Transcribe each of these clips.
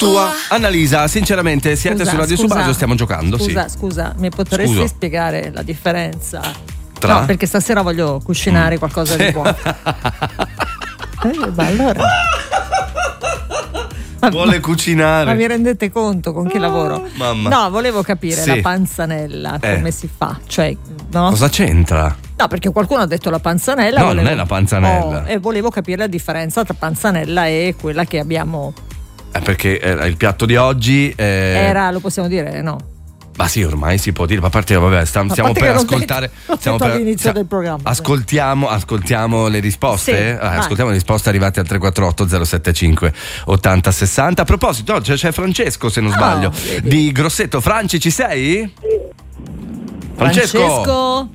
tua. Annalisa, sinceramente, siete su Radio Subasio, stiamo giocando. Scusa, mi potresti spiegare la differenza? Tra? No, perché stasera voglio cucinare qualcosa di buono. Allora. Vuole cucinare. Ma vi rendete conto con chi lavoro? Mamma. No, volevo capire la panzanella, come si fa? Cioè, no? Cosa c'entra? No, perché qualcuno ha detto la panzanella. No, non è la panzanella. E volevo capire la differenza tra panzanella e quella che abbiamo. Perché il piatto di oggi era, lo possiamo dire, no? Ma sì, ormai si può dire, ma a parte, vabbè, stiamo per ascoltare. Stiamo per all'inizio del programma. Ascoltiamo le risposte? Sì, ascoltiamo le risposte arrivate al 348 075 80 60. A proposito, c'è Francesco, se non sbaglio, di Grosseto. Franci, ci sei? Francesco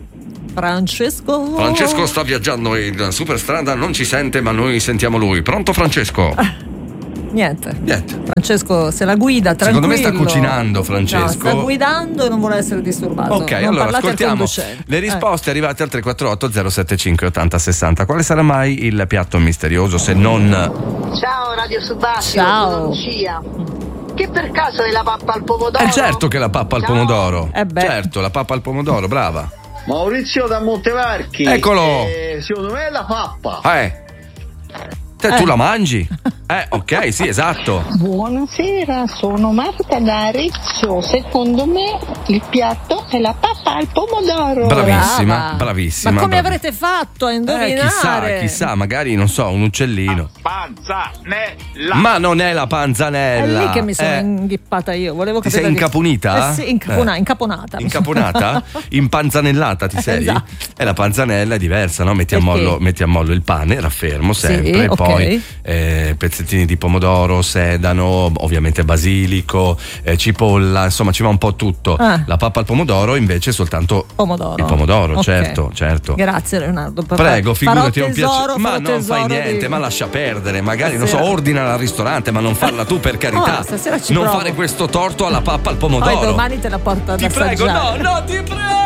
sta viaggiando in superstrada, non ci sente, ma noi sentiamo lui. Pronto, Francesco? Niente. Francesco se la guida, tranquillo. Secondo me sta cucinando, Francesco. No, sta guidando e non vuole essere disturbato. Ok, non allora ascoltiamo le risposte arrivate al 348 075 80 60. Quale sarà mai il piatto misterioso se non... Ciao Radio Subasio, sono Lucia. Che per caso è la pappa al pomodoro? Certo che è la pappa al pomodoro. Certo, la pappa al pomodoro, brava. Maurizio da Montevarchi. Eccolo. Secondo me è la pappa. Tu la mangi? Ok, sì, esatto. Buonasera, sono Marta da Arezzo. Secondo me il piatto è la pappa al pomodoro. Bravissima. Ma come avrete fatto a indovinare? Chissà, magari, non so, un uccellino. Panzanella. Ma non è la panzanella. È lì che mi sono inghippata io. Volevo capire. Ti sei incapunita? Sì, incaponata. Incaponata? Impanzanellata ti sei? Esatto. E la panzanella è diversa, no? Metti a mollo il pane, raffermo sempre, poi pezzettini di pomodoro, sedano, ovviamente basilico, cipolla, insomma ci va un po' tutto. La pappa al pomodoro invece è soltanto il pomodoro, certo. Grazie Leonardo. Prego, figurati, è un piacere. Ma non fai niente, ma lascia perdere, magari non so, ordina al ristorante, ma non farla tu, per carità. Stasera ci non provo. fare questo torto alla pappa al pomodoro. Poi domani te la porto ad assaggiare. Ti prego, no, ti prego.